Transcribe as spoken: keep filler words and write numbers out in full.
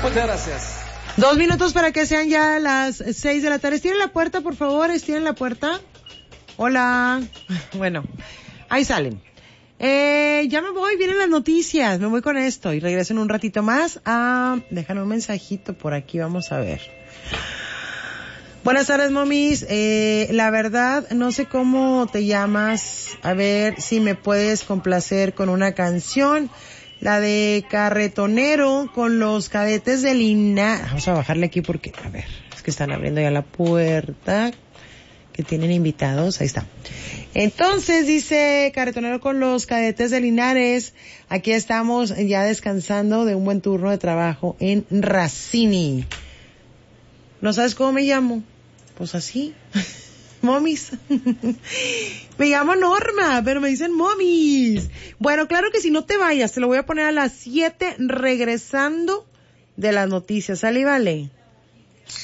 Muchas gracias. Dos minutos para que sean ya las seis de la tarde. Estiren la puerta, por favor, estiren la puerta. Hola. Bueno, ahí salen. Eh, ya me voy, vienen las noticias, me voy con esto y regreso en un ratito más. Ah, déjame un mensajito por aquí, vamos a ver. Buenas tardes, momis. Eh, la verdad, no sé cómo te llamas. A ver si me puedes complacer con una canción. La de Carretonero con los Cadetes de Linares. Vamos a bajarle aquí porque, a ver, es que están abriendo ya la puerta. Que tienen invitados, ahí está. Entonces dice Carretonero con los Cadetes de Linares. Aquí estamos ya descansando de un buen turno de trabajo en Racini. ¿No sabes cómo me llamo? Pues así. Momis. Me llamo Norma, pero me dicen momis. Bueno, claro que si no te vayas, te lo voy a poner a las siete regresando de las noticias. ¿Sale y vale?